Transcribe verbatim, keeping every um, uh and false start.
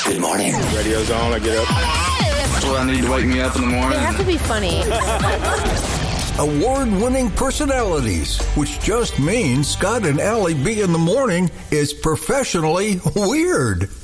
Good morning. Radio's on, I get up. That's what I need to wake me up in the morning. They have to be funny. Award-winning personalities, which just means Scott and Allie B in the morning is professionally weird.